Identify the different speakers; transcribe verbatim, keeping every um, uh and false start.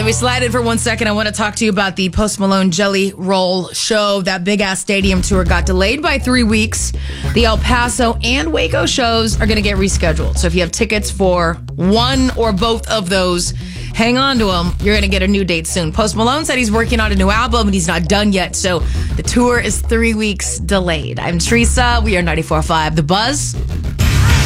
Speaker 1: we slide in for one second. I want to talk to you about the Post Malone Jelly Roll show. That big-ass stadium tour got delayed by three weeks. The El Paso and Waco shows are going to get rescheduled. So if you have tickets for one or both of those, hang on to them. You're going to get a new date soon. Post Malone said he's working on a new album and he's not done yet. So the tour is three weeks delayed. I'm Teresa. We are ninety-four point five The Buzz.